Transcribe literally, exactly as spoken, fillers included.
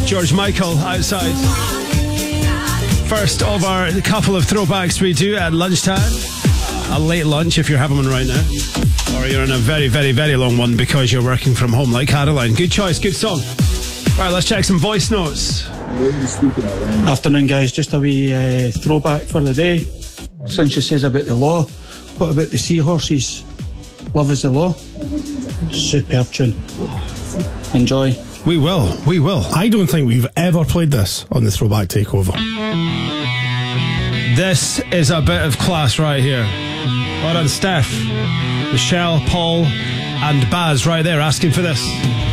George Michael, Outside. First of our couple of throwbacks we do at lunchtime. A late lunch if you're having one right now. Or you're in a very, very, very long one because you're working from home like Caroline. Good choice, good song. Right, let's check some voice notes. Afternoon, guys. Just a wee uh, throwback for the day. Since she says about the law, what about the Seahorses? Love is the Law. Superb tune. Enjoy. We will, we will. I don't think we've ever played this on the Throwback Takeover. This is a bit of class right here. Well done, Steph, Michelle, Paul, and Baz right there asking for this.